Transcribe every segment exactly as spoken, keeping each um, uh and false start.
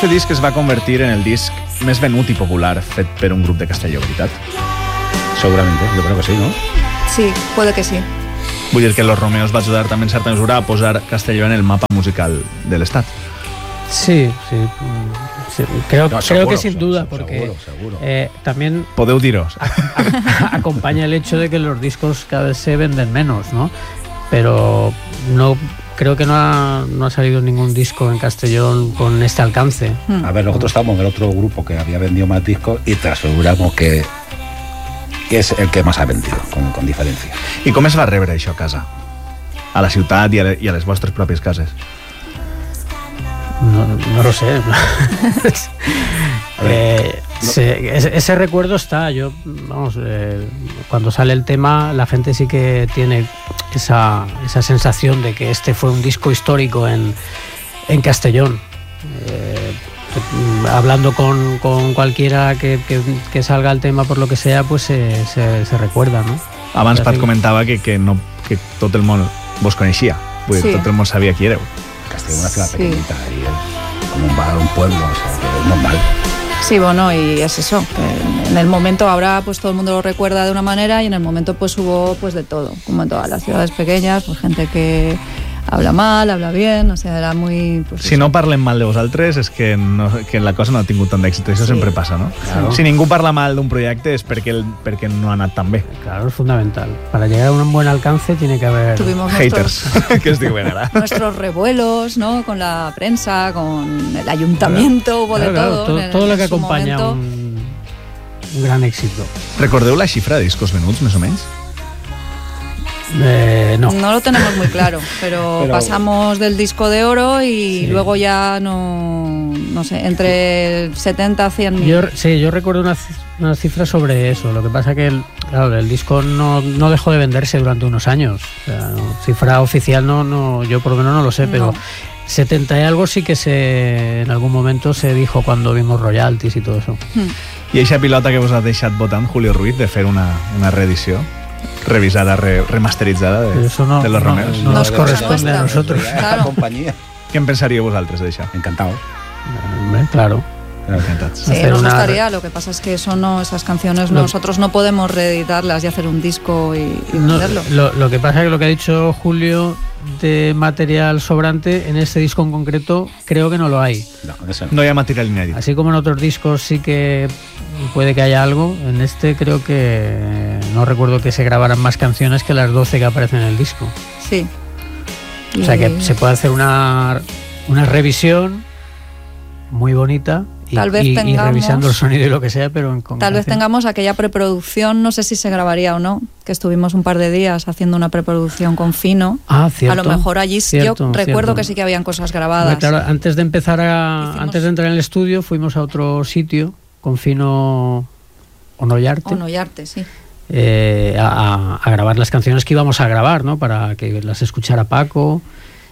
Este disc es va convertir en el disc més venut i popular fet per un grup de Castelló, veritat? Seguramente, yo creo que sí, ¿no? Sí, puede que sí. Vull dir que Los Romeos va ajudar també en certa mesura a posar Castelló en el mapa musical de l'Estat. Sí, sí. sí. Creo, No, creo seguro, que sin duda, seguro, porque seguro, seguro. Eh, también Podeu dir-ho. acompaña el hecho de que los discos cada vez se venden menos, ¿no? Pero no creo que no ha, no ha salido ningún disco en Castellón con este alcance. Hmm. A ver, nosotros estábamos en el otro grupo que había vendido más discos y te aseguramos que, que es el que más ha vendido, con, con diferencia. I com es va rebre això a casa? A la ciutat i a, le, i a les vostres pròpies cases? No, no lo sé. eh, se, ese, ese recuerdo está. Yo, vamos, eh, cuando sale el tema, la gente sí que tiene esa, esa sensación de que este fue un disco histórico en, en Castellón. Eh, hablando con, con cualquiera que, que, que salga el tema por lo que sea, pues se, se, se recuerda, ¿no? Abans Pat comentava que, que, no, que tot el món vos coneixia. Vull dir, Sí. tot el món sabia qui éreu. Castellón es una ciudad Sí. pequeñita y es como un bar, un pueblo, o sea, que es normal. Sí, bueno, y es eso, que en el momento ahora pues todo el mundo lo recuerda de una manera y en el momento pues hubo pues de todo, como en todas las ciudades pequeñas, pues gente que habla mal, habla bien, o sea, era muy... Pues, Si no parlen mal de vosaltres és que, no, que la cosa no ha tingut tant d'èxit. Això Sí. sempre passa, no? Claro. Si ningú parla mal d'un projecte és perquè, el, perquè no ha anat tan bé. Claro, es fundamental. Para llegar a un buen alcance tiene que haber... tuvimos Haters, nuestros, que es diuen ara. nuestros revuelos, ¿no? Con la prensa, con el ayuntamiento, hubo de Claro, claro, todo. todo, en- todo lo en que su acompaña momento. un, un gran éxito. Recordeu la xifra de discos venuts, més o menys? Eh, no. No lo tenemos muy claro, pero, Pero- pasamos del disco de oro y Sí. luego ya no, no sé, entre setenta a cien mil. Yo, sí, yo recuerdo una, ci- una cifra sobre eso. Lo que pasa que el, claro, el disco no, no dejó de venderse durante unos años. O sea, no, cifra oficial no, no, yo por lo menos no lo sé, pero No. setenta y algo sí que se en algún momento se dijo cuando vimos royalties y todo eso. I eixa pilota que vos ha deixat votant Julio Ruiz de fer una, una reedició revisada, re, remasteritzada de, Eso no, de Los no, Romeos. no nos No, corresponde a nuestra. nosotros. Ya, Claro. La compañía. Què en pensaríeu vosaltres d'això? Encantado. Hombre, claro. Encantats. Sí, hacer nos una- gustaría, lo que pasa es que eso no, esas canciones Lo- nosotros no podemos reeditarlas y hacer un disco y, y No, venderlo. lo, lo que pasa es que lo que ha dicho Julio de material sobrante, en este disco en concreto creo que no lo hay. No, eso no. No hi ha material inèdit. Así como en otros discos sí que puede que haya algo, en este creo que no recuerdo que se grabaran más canciones que las doce que aparecen en el disco. Sí. O sea que Y- se puede hacer una, una revisión muy bonita y, Tal vez y- y tengamos- revisando el sonido y lo que sea, pero en con Tal vez canción. tengamos aquella preproducción, no sé si se grabaría o no, que estuvimos un par de días haciendo una preproducción con Fino. Ah, cierto. A lo mejor allí Cierto, yo recuerdo cierto. que sí que habían cosas Hombre, grabadas. claro, antes de empezar a, Hicimos- antes de entrar en el estudio fuimos a otro sitio con Fino Onoyarte. O Noyarte, sí. eh, a, a grabar las canciones que íbamos a grabar, ¿no? Para que las escuchara Paco.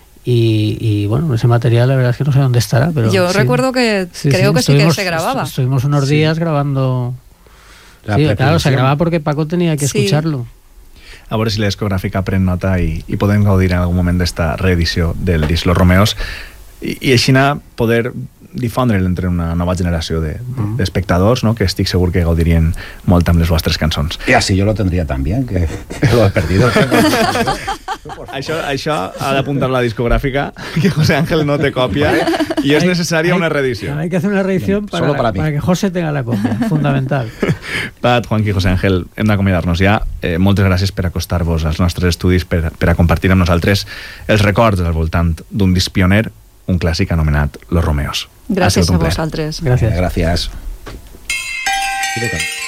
Y, y bueno, ese material la verdad es que no sé dónde estará, pero Yo sí. recuerdo que Sí, creo sí, que sí que estuvimos- se grababa. estu- Estuvimos unos Sí. días grabando. La Sí, claro, se preproducción. grababa porque Paco tenía que Sí. escucharlo. A veure si la discogràfica pren nota i, i podem gaudir en algun moment d'esta reedició del disc Los Romeos i, i així anar poder difondre'l entre una nova generació de- Mm. d'espectadors, no? Que estic segur que gaudirien molt amb les vostres cançons. Y así yo lo tendría también, que, que lo he perdido. Això, això ha d'apuntar la discogràfica, que José Ángel no té còpia i és Hay- necessària hay- una reedició. Hay que hacer una reedición para, Solo para mí. para que José tenga la copia, fundamental. Pat, Juanqui, José Ángel, hem d'acomiadar-nos ja. Eh, moltes gràcies per acostar-vos als nostres estudis, per, per a compartir amb nosaltres els records al voltant d'un disc pioner, un clàssic anomenat Los Romeos. Ha Gràcies sigut a un plaer. vosaltres. Gracias. Gracias.